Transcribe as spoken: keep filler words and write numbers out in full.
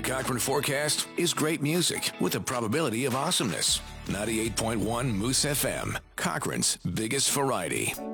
Cochrane forecast is great music with a probability of awesomeness. ninety-eight point one Moose F M, Cochrane's biggest variety.